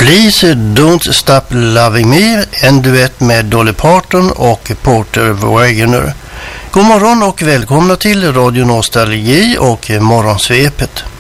Please Don't Stop Loving Me, en duett med Dolly Parton och Porter Wagoner. God morgon och välkomna till Radio Nostalgi och Morgonsvepet.